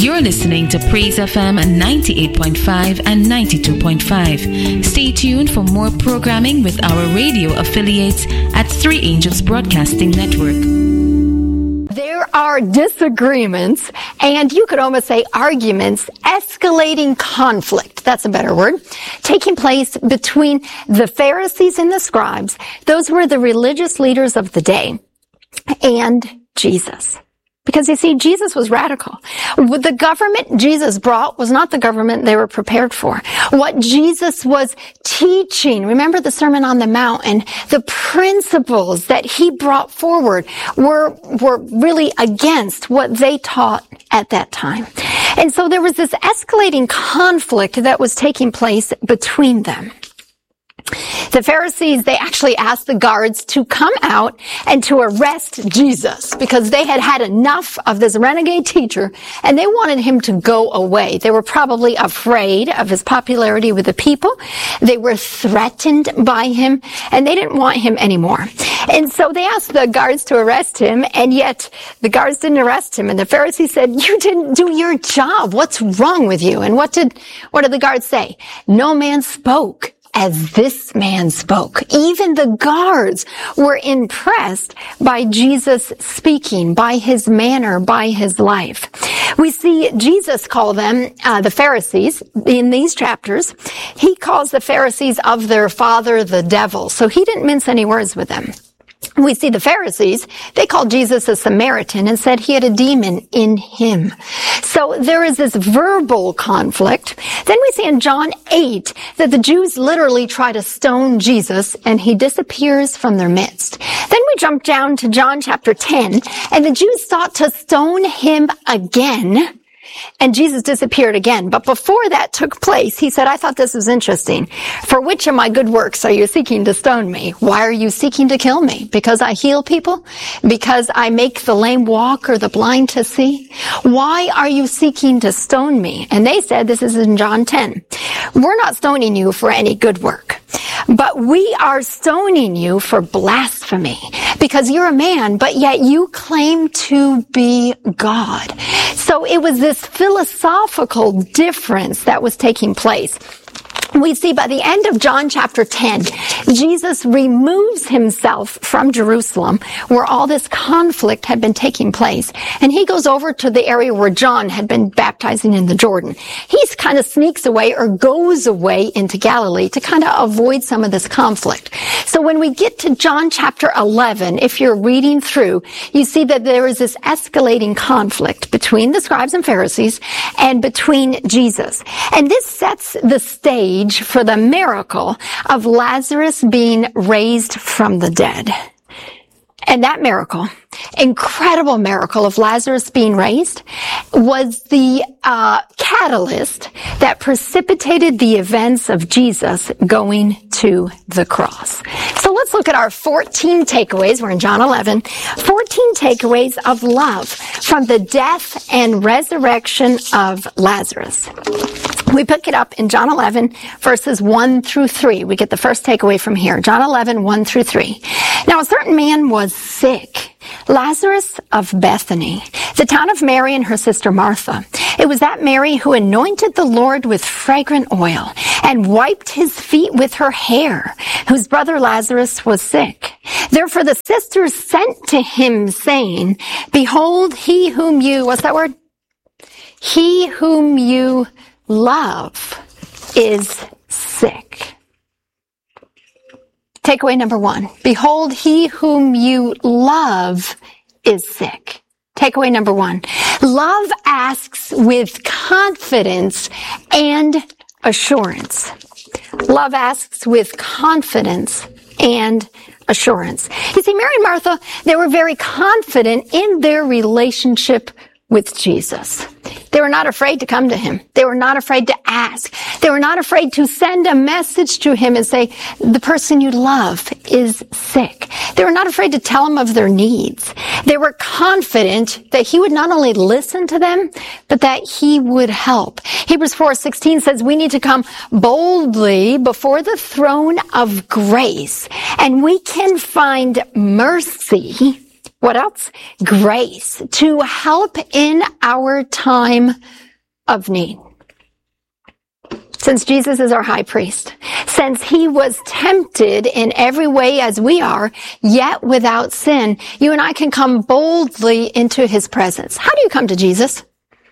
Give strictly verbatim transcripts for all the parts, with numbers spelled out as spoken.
You're listening to Praise F M ninety-eight point five and ninety-two point five. Stay tuned for more programming with our radio affiliates at Three Angels Broadcasting Network. There are disagreements, and you could almost say arguments, escalating conflict, that's a better word, taking place between the Pharisees and the scribes. Those were the religious leaders of the day, and Jesus. Because you see, Jesus was radical. The government Jesus brought was not the government they were prepared for. What Jesus was teaching, remember the Sermon on the Mount, and the principles that he brought forward were, were really against what they taught at that time. And so there was this escalating conflict that was taking place between them. The Pharisees, they actually asked the guards to come out and to arrest Jesus because they had had enough of this renegade teacher and they wanted him to go away. They were probably afraid of his popularity with the people. They were threatened by him and they didn't want him anymore. And so they asked the guards to arrest him, and yet the guards didn't arrest him. And the Pharisees said, "You didn't do your job. What's wrong with you?" And what did, what did the guards say? "No man spoke as this man spoke." Even the guards were impressed by Jesus speaking, by his manner, by his life. We see Jesus call them, uh, the Pharisees, in these chapters. He calls the Pharisees of their father, the devil. So he didn't mince any words with them. We see the Pharisees, they called Jesus a Samaritan and said he had a demon in him. So there is this verbal conflict. Then we see in John eight that the Jews literally try to stone Jesus and he disappears from their midst. Then we jump down to John chapter ten, and the Jews sought to stone him again. And Jesus disappeared again. But before that took place, he said, "I thought this was interesting. For which of my good works are you seeking to stone me? Why are you seeking to kill me? Because I heal people? Because I make the lame walk or the blind to see? Why are you seeking to stone me?" And they said, this is in John ten, "We're not stoning you for any good work, but we are stoning you for blasphemy, because you're a man, but yet you claim to be God." So it was this philosophical difference that was taking place. We see by the end of John chapter ten, Jesus removes himself from Jerusalem where all this conflict had been taking place. And he goes over to the area where John had been baptizing in the Jordan. He kind of sneaks away or goes away into Galilee to kind of avoid some of this conflict. So when we get to John chapter eleven, if you're reading through, you see that there is this escalating conflict between the scribes and Pharisees and between Jesus. And this sets the stage for the miracle of Lazarus being raised from the dead. And that miracle, incredible miracle of Lazarus being raised, was the uh, catalyst that precipitated the events of Jesus going to the cross. So let's look at our fourteen takeaways. We're in John eleven. fourteen takeaways of love from the death and resurrection of Lazarus. We pick it up in John eleven, verses one through three. We get the first takeaway from here. John eleven, one through three. "Now a certain man was sick, Lazarus of Bethany, the town of Mary and her sister Martha. It was that Mary who anointed the Lord with fragrant oil and wiped his feet with her hair, whose brother Lazarus was sick. Therefore the sisters sent to him, saying, 'Behold, he whom you,'" what's that word? "He whom you love is sick." Takeaway number one, behold, he whom you love is sick. Takeaway number one, love asks with confidence and assurance. Love asks with confidence and assurance. You see, Mary and Martha, they were very confident in their relationship with Jesus. They were not afraid to come to him. They were not afraid to ask. They were not afraid to send a message to him and say, the person you love is sick. They were not afraid to tell him of their needs. They were confident that he would not only listen to them, but that he would help. Hebrews four sixteen says we need to come boldly before the throne of grace, and we can find mercy What else? Grace to help in our time of need. Since Jesus is our high priest, since he was tempted in every way as we are, yet without sin, you and I can come boldly into his presence. How do you come to Jesus?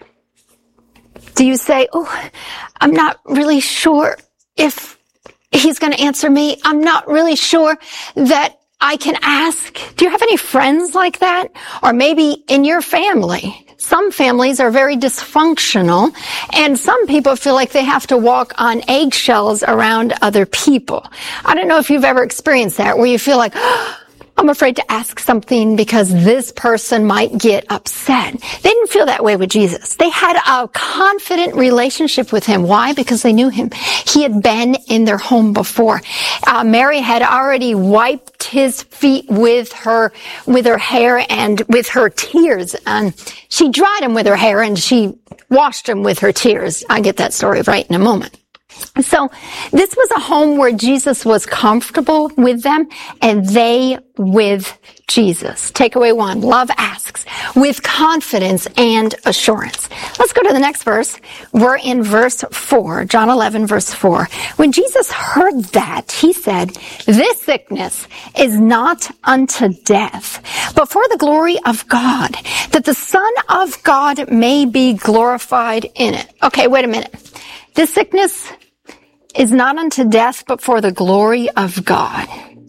Do you say, oh, I'm not really sure if he's going to answer me. I'm not really sure that I can ask. Do you have any friends like that? Or maybe in your family? Some families are very dysfunctional, and some people feel like they have to walk on eggshells around other people. I don't know if you've ever experienced that, where you feel like, oh, I'm afraid to ask something because this person might get upset. They didn't feel that way with Jesus. They had a confident relationship with him. Why? Because they knew him. He had been in their home before. Uh, Mary had already wiped his feet with her, with her hair and with her tears. And she dried him with her hair and she washed him with her tears. I get that story right in a moment. So this was a home where Jesus was comfortable with them and they with Jesus. Takeaway one, love asks with confidence and assurance. Let's go to the next verse. We're in verse four, John eleven, verse four. When Jesus heard that, he said, this sickness is not unto death, but for the glory of God, that the Son of God may be glorified in it. Okay, wait a minute. This sickness is not unto death, but for the glory of God.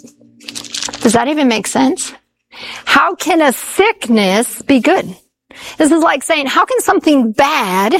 Does that even make sense? How can a sickness be good? This is like saying, how can something bad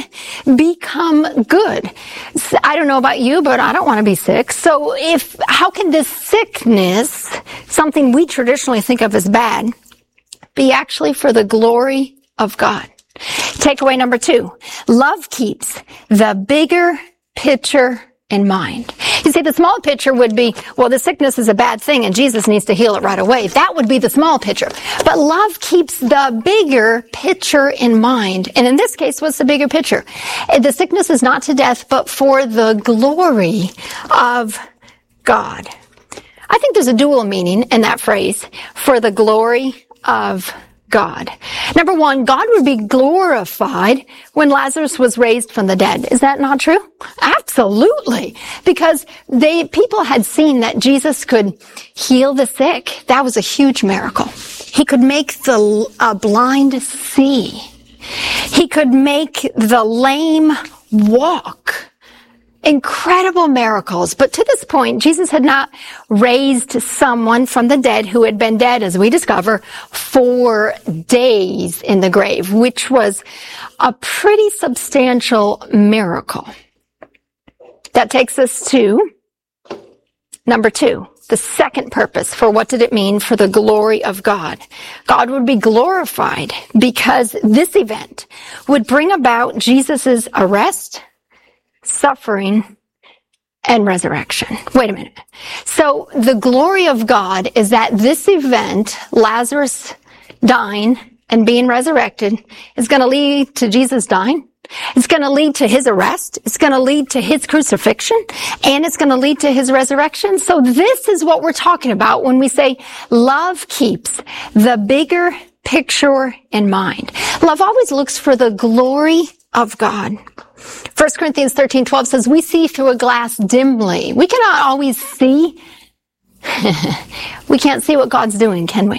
become good? I don't know about you, but I don't want to be sick. So if, how can this sickness, something we traditionally think of as bad, be actually for the glory of God? Takeaway number two, love keeps the bigger picture in mind. You see, the small picture would be, well, the sickness is a bad thing and Jesus needs to heal it right away. That would be the small picture. But love keeps the bigger picture in mind. And in this case, what's the bigger picture? The sickness is not to death, but for the glory of God. I think there's a dual meaning in that phrase, for the glory of God. Number one, God would be glorified when Lazarus was raised from the dead. Is that not true? Absolutely. Because they, people had seen that Jesus could heal the sick. That was a huge miracle. He could make the uh, blind see. He could make the lame walk. Incredible miracles. But to this point, Jesus had not raised someone from the dead who had been dead, as we discover, for days in the grave, which was a pretty substantial miracle. That takes us to number two, the second purpose for what did it mean for the glory of God. God would be glorified because this event would bring about Jesus' arrest, suffering, and resurrection. Wait a minute. So the glory of God is that this event, Lazarus dying and being resurrected, is going to lead to Jesus dying. It's going to lead to his arrest. It's going to lead to his crucifixion, and it's going to lead to his resurrection. So this is what we're talking about when we say love keeps the bigger picture in mind. Love always looks for the glory of God. First Corinthians thirteen twelve says, we see through a glass dimly. We cannot always see. We can't see what God's doing, can we?